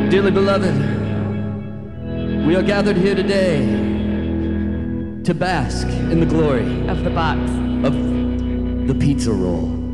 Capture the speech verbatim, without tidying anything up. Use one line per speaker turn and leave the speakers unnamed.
Dearly beloved, we are gathered here today to bask in the glory
of the box,
of the pizza roll.